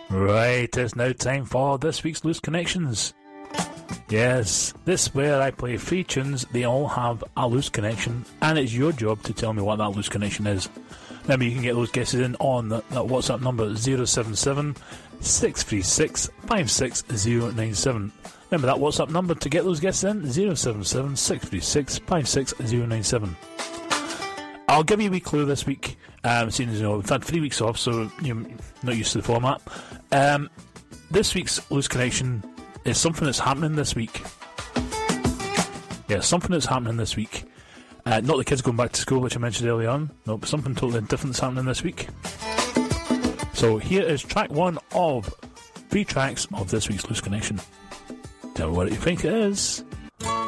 Right, it's now time for this week's Loose Connections. Yes, this is where I play 3 tunes, they all have a loose connection, and it's your job to tell me what that loose connection is. Remember, you can get those guesses in on that WhatsApp number 077 636 56097. Remember that WhatsApp number to get those guesses in, 077 636 56097. I'll give you a wee clue this week, seeing as we've had 3 weeks off, so you're not used to the format. This week's loose connection is something that's happening this week. Yeah, something that's happening this week. Not the kids going back to school, which I mentioned earlier on. No, but something totally different that's happening this week. So here is track 1 of 3 tracks of this week's loose connection. Tell me what you think it is.